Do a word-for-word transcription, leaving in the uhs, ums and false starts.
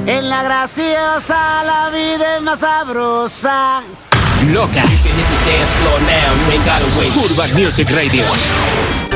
En la graciosa la vida es más sabrosa. Loca. You can hit the dance floor now, you ain't gotta wait. Urban Music Radio.